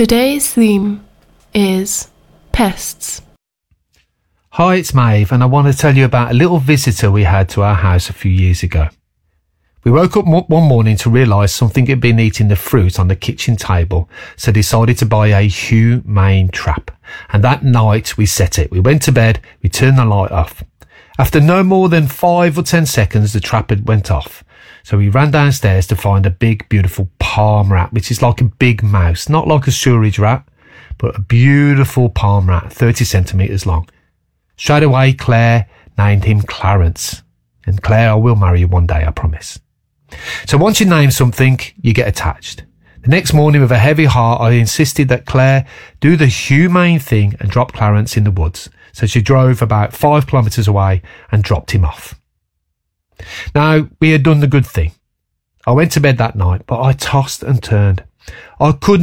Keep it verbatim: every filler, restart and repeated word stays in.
Today's theme is pests. Hi, it's Maeve, and I want to tell you about a little visitor we had to our house a few years ago. We woke up mo- one morning to realise something had been eating the fruit on the kitchen table, so decided to buy a humane trap. And that night we set it. We went to bed, we turned the light off. After no more than five or ten seconds, the trap had went off. So we ran downstairs to find a big, beautiful palm rat, which is like a big mouse, not like a sewerage rat, but a beautiful palm rat, thirty centimetres long. Straight away, Claire named him Clarence. And Claire, I will marry you one day, I promise. So once you name something, you get attached. The next morning, with a heavy heart, I insisted that Claire do the humane thing and drop Clarence in the woods. So she drove about five kilometres away and dropped him off. Now, we had done the good thing. I went to bed that night, but I tossed and turned. I couldn't